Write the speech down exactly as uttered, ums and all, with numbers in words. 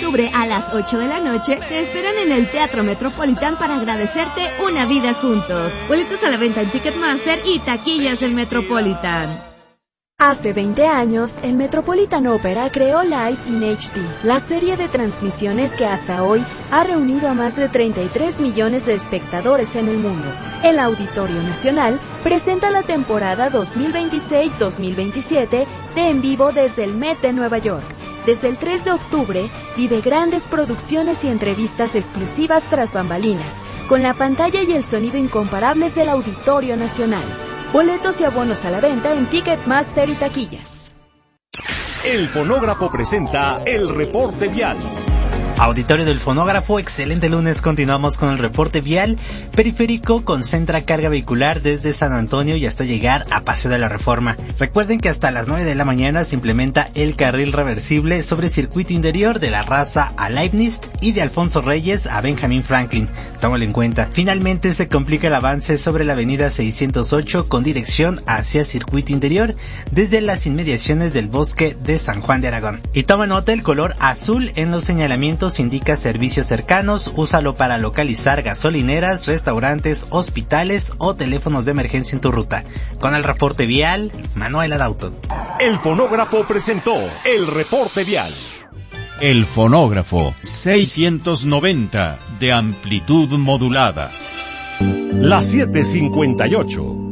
octubre a las ocho de la noche te esperan en el Teatro Metropolitan para agradecerte una vida juntos. Boletos a la venta en Ticketmaster y taquillas del Metropolitan. Hace veinte años, el Metropolitan Opera creó Live in H D, la serie de transmisiones que hasta hoy ha reunido a más de treinta y tres millones de espectadores en el mundo. El Auditorio Nacional presenta la temporada dos mil veintiséis dos mil veintisiete de En Vivo desde el Met de Nueva York. Desde el tres de octubre, vive grandes producciones y entrevistas exclusivas tras bambalinas, con la pantalla y el sonido incomparables del Auditorio Nacional. Boletos y abonos a la venta en Ticketmaster y taquillas. El Fonógrafo presenta el reporte vial. Auditorio del Fonógrafo, excelente lunes, continuamos con el reporte vial. Periférico concentra carga vehicular desde San Antonio y hasta llegar a Paseo de la Reforma. Recuerden que hasta las nueve de la mañana se implementa el carril reversible sobre circuito interior de La Raza a Leibniz y de Alfonso Reyes a Benjamin Franklin. Tómalo en cuenta. Finalmente se complica el avance sobre la avenida seiscientos ocho con dirección hacia circuito interior desde las inmediaciones del bosque de San Juan de Aragón. Y toma nota, el color azul en los señalamientos indica servicios cercanos. Úsalo para localizar gasolineras, restaurantes, hospitales o teléfonos de emergencia en tu ruta. Con el reporte vial, Manuel Adauto. El Fonógrafo presentó el reporte vial. El Fonógrafo seiscientos noventa de amplitud modulada. Las siete cincuenta y ocho.